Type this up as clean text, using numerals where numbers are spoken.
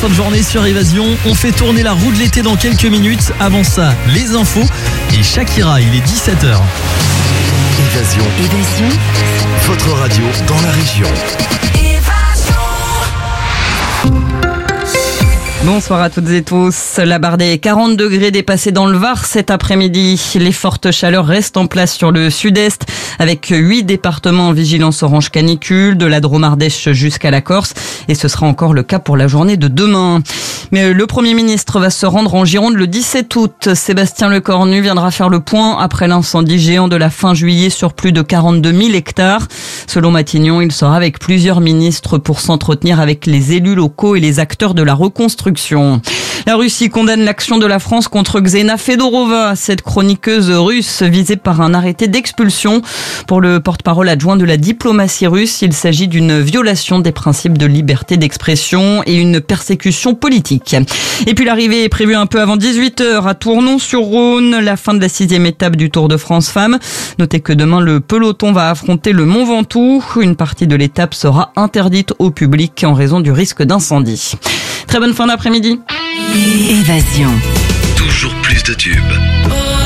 fin de journée sur Évasion. On fait tourner la roue de l'été dans quelques minutes. Avant ça, les infos et Shakira, il est 17h. Évasion, votre radio dans la région. Bonsoir à toutes et tous. La barre des 40 degrés dépassés dans le Var cet après-midi. Les fortes chaleurs restent en place sur le sud-est avec 8 départements en vigilance orange canicule, de la Drôme-Ardèche jusqu'à la Corse. Et ce sera encore le cas pour la journée de demain. Mais le Premier ministre va se rendre en Gironde le 17 août. Sébastien Lecornu viendra faire le point après l'incendie géant de la fin juillet sur plus de 42 000 hectares. Selon Matignon, il sera avec plusieurs ministres pour s'entretenir avec les élus locaux et les acteurs de la reconstruction. La Russie condamne l'action de la France contre Xena Fedorova, cette chroniqueuse russe visée par un arrêté d'expulsion. Pour le porte-parole adjoint de la diplomatie russe, il s'agit d'une violation des principes de liberté d'expression et une persécution politique. Et puis l'arrivée est prévue un peu avant 18h à Tournon-sur-Rhône, la fin de la 6e étape du Tour de France Femmes. Notez que demain, le peloton va affronter le Mont Ventoux. Une partie de l'étape sera interdite au public en raison du risque d'incendie. Très bonne fin d'après-midi. Évasion. Toujours plus de tubes.